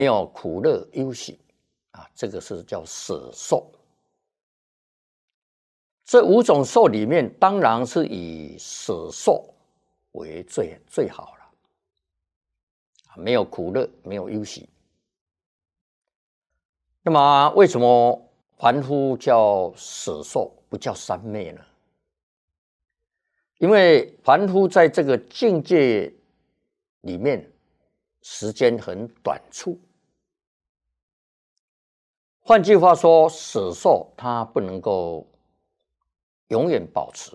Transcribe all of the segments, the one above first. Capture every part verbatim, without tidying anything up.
没有苦乐忧喜啊，这个是叫舍受。这五种受里面，当然是以舍受为最最好了，没有苦乐，没有忧喜。那么为什么凡夫叫舍受，不叫三昧呢？因为凡夫在这个境界里面，时间很短促。换句话说，舍受它不能够永远保持。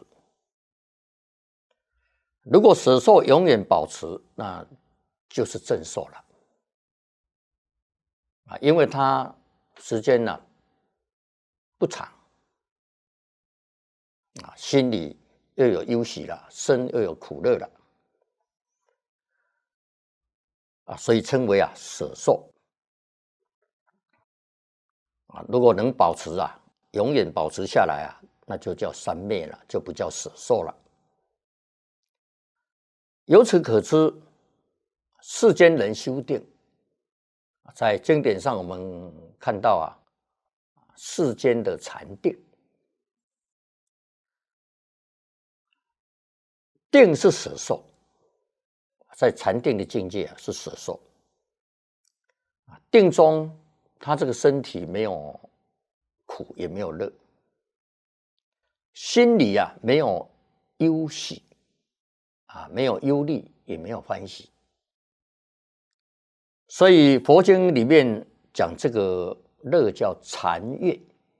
如果舍受永远保持，那就是正受了啊，因为它时间呢、啊、不长啊，心里又有忧喜了，身又有苦乐了啊，所以称为啊舍受啊。如果能保持啊，永远保持下来啊，那就叫三昧了，就不叫舍受了。由此可知，世间人修定，在经典上我们看到啊，世间的禅定，定是舍受，在禅定的境界啊是舍受。定中，他这个身体没有苦也没有乐，心里啊没有忧喜啊，没有忧虑也没有欢喜。所以佛经里面讲这个乐叫禅悦。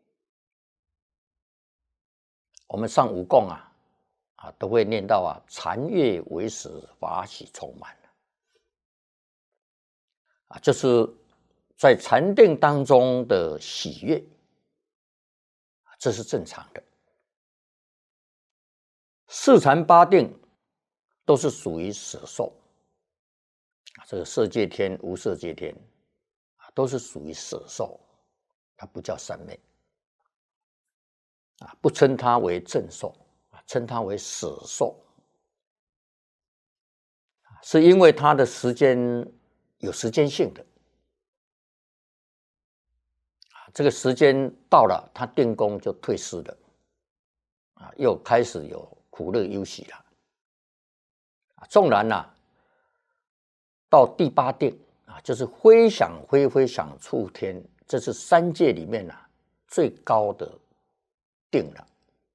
我们上五供啊啊都会念到啊，禅悦为始，法喜充满啊，就是在禅定当中的喜悦，这是正常的。四禅八定都是属于舍受，这个色界天、无色界天都是属于舍受，它不叫三昧啊，不称它为正受，称它为舍受，是因为它的时间有时间性的。这个时间到了，他定功就退失了，啊，又开始有苦乐忧喜了。纵然啊，到第八定啊，就是非想非非想处天，这是三界里面啊最高的定了。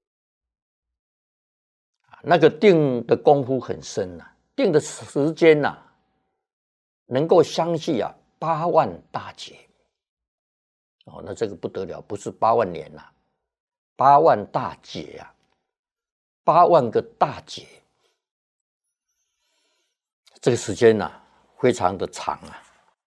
那个定的功夫很深呐、啊，定的时间呐、啊，能够相续啊八万大劫。哦，那这个不得了，不是八万年呐、啊，八万大劫啊，八万个大劫，这个时间呐、啊，非常的长啊，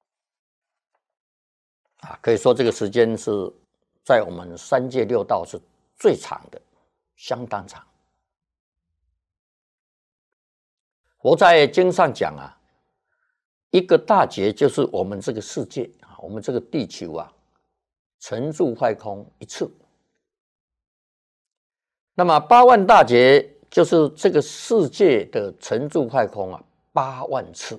啊，可以说这个时间是在我们三界六道是最长的，相当长。佛在经上讲啊，一个大劫就是我们这个世界啊，我们这个地球啊，沉住坏空一次。那么八万大劫就是这个世界的沉住坏空啊，八万次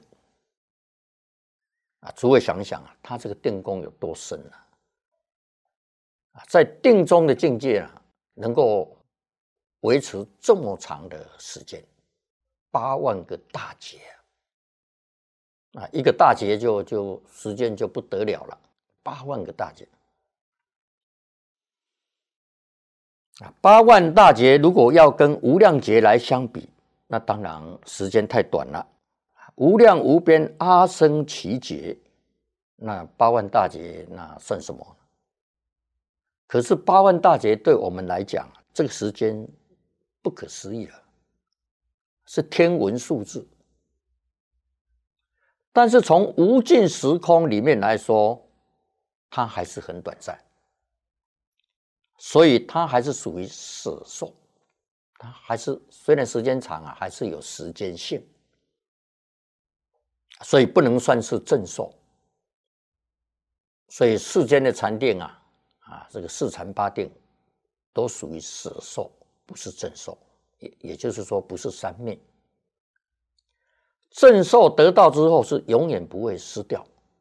啊！诸位想想啊，他这个定功有多深啊！啊，在定中的境界啊，能够维持这么长的时间，八万个大劫啊！一个大劫就就时间就不得了了，八万个大劫。八万大劫如果要跟无量劫来相比，那当然时间太短了。无量无边阿僧祇劫，那八万大劫那算什么？可是八万大劫对我们来讲，这个时间不可思议了，是天文数字。但是从无尽时空里面来说，它还是很短暂。所以它还是属于舍受，它还是虽然时间长啊，还是有时间性，所以不能算是正受。所以世间的禅定啊，啊，这个四禅八定都属于舍受，不是正受，也也就是说不是三昧。正受得到之后是永远不会失掉。